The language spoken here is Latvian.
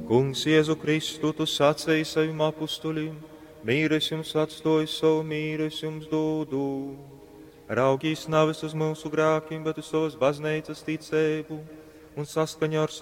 Kungs Jēzu Kristu, tu sacēji saviem apustulim, mīru es jums atstoju, savu mīru es jums dodu. Raugīs nav uz mūsu grākiem, bet uz savas baznīcas ticību un saskaņā ar